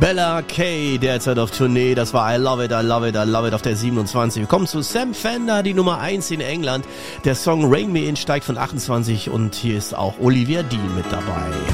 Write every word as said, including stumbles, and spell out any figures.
Bella Kay, derzeit auf Tournee. Das war I Love It, I Love It, I Love It auf der siebenundzwanzig. Wir kommen zu Sam Fender, die Nummer eins in England. Der Song Rain Me In steigt von achtundzwanzig und hier ist auch Olivia Dean mit dabei.